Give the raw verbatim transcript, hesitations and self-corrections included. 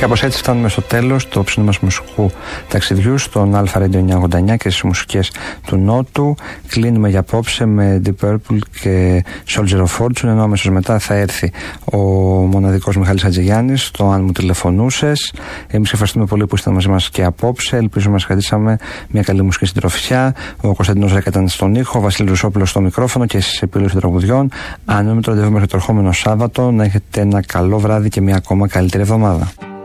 κάπως έτσι φτάνουμε στο τέλος του όψινου μας μουσικού ταξιδιού στον Alpha Radio εννιακόσια ογδόντα εννιά και στις μουσικές του Νότου. Κλείνουμε για απόψε με Deep Purple και Soldier of Fortune, ενώ αμέσως μετά θα έρθει ο μοναδικός Μιχάλης Χατζηγιάννης, το Αν Μου Τηλεφωνούσες. Εμείς ευχαριστούμε πολύ που ήσασταν μαζί μας και απόψε. Ελπίζω μας κρατήσαμε μια καλή μουσική συντροφιά. Ο Κωνσταντίνος Ρέκα ήταν στον ήχο, ο Βασίλης Ρουσόπουλος στο μικρόφωνο και στις επιλογές των τραγουδιών. Αναμένουμε το ραντεβού μέχρι το ερχόμενο Σάββατο. Να έχετε ένα καλό βράδυ και μια ακόμα καλύτερη εβδομάδα.